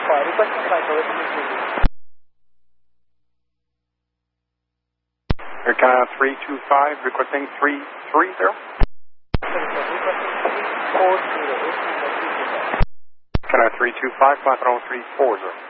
requesting flight over to New Jersey. Air Canada 325, requesting 330. Requesting 340. Canada 325, flight level 340.